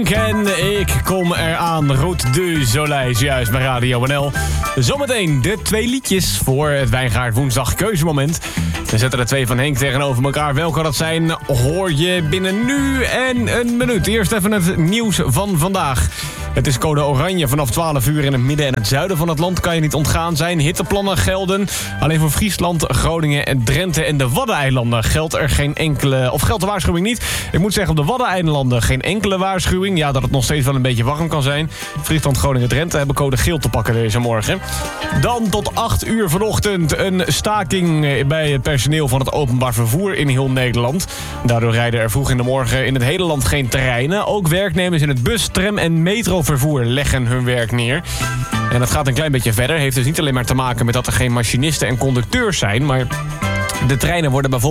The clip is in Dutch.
En ik kom eraan, Route du Soleil, juist bij Radio NL. Zometeen de 2 liedjes voor het Wijngaard Woensdag keuzemoment. We zetten de 2 van Henk tegenover elkaar. Welke dat zijn, hoor je binnen nu en een minuut. Eerst even het nieuws van vandaag. Het is code oranje. Vanaf 12 uur in het midden en het zuiden van het land kan je niet ontgaan zijn. Hitteplannen gelden. Alleen voor Friesland, Groningen en Drenthe en de Waddeneilanden geldt de waarschuwing niet. Ik moet zeggen, op de Waddeneilanden geen enkele waarschuwing. Ja, dat het nog steeds wel een beetje warm kan zijn. Friesland, Groningen en Drenthe hebben code geel te pakken deze morgen. Dan tot 8 uur vanochtend een staking bij het personeel van het openbaar vervoer in heel Nederland. Daardoor rijden er vroeg in de morgen in het hele land geen treinen. Ook werknemers in het bus, tram en metrovervoer leggen hun werk neer. En dat gaat een klein beetje verder. Heeft dus niet alleen maar te maken met dat er geen machinisten en conducteurs zijn, maar de treinen worden bijvoorbeeld